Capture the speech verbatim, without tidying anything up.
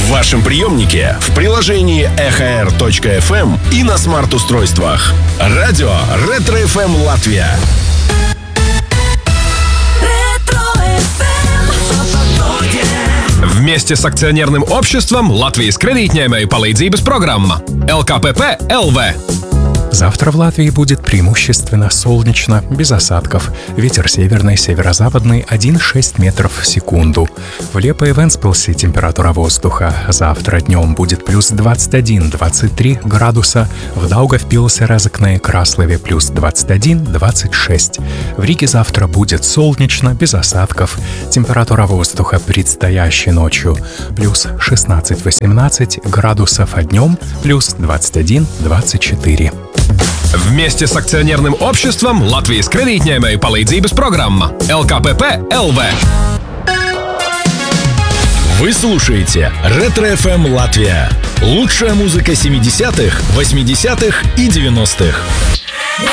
В вашем приемнике, в приложении эх эр точка эф эм и на смарт-устройствах. Радио Ретро-эф эм Латвия. Вместе с акционерным обществом Латвijas kredītņēmēju palīdzības программа эл ка пэ пэ эл вэ. Завтра в Латвии будет преимущественно солнечно, без осадков. Ветер северный, северо-западный один целых шесть десятых метров в секунду. В Лепе и Вентспилсе температура воздуха завтра днем будет плюс двадцать один - двадцать три градуса. В Даугавпилсе, Резекне и Краслове плюс двадцать один - двадцать шесть. В Риге завтра будет солнечно, без осадков. Температура воздуха предстоящей ночью плюс шестнадцать - восемнадцать градусов, а днем плюс двадцать один - двадцать четыре. Вместе с акционерным обществом Латвijas kredītņēmēju palīdzības программа эл ка пэ пэ эл вэ. Вы слушаете Ретро-эф эм Латвия. Лучшая музыка семидесятых, восьмидесятых и девяностых.